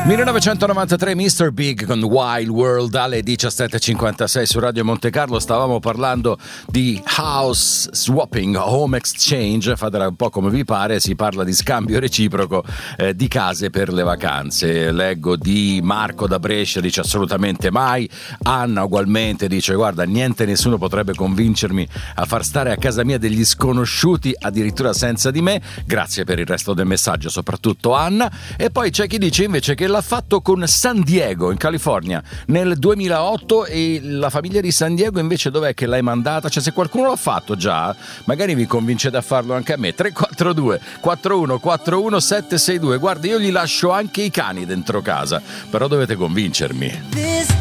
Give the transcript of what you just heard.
1993 Mr. Big con Wild World alle 17.56 su Radio Monte Carlo. Stavamo parlando di house swapping, home exchange, fatela un po' come vi pare, si parla di scambio reciproco di case per le vacanze. Leggo di Marco da Brescia, dice assolutamente mai. Anna ugualmente dice guarda, niente, nessuno potrebbe convincermi a far stare a casa mia degli sconosciuti addirittura senza di me. Grazie per il resto del messaggio, soprattutto Anna. E poi c'è chi dice invece che l'ha fatto con San Diego in California nel 2008 e la famiglia di San Diego invece dov'è che l'hai mandata? Cioè, se qualcuno l'ha fatto già, magari vi convincete a farlo anche a me. 342 4141 762. Guarda, io gli lascio anche i cani dentro casa, però dovete convincermi.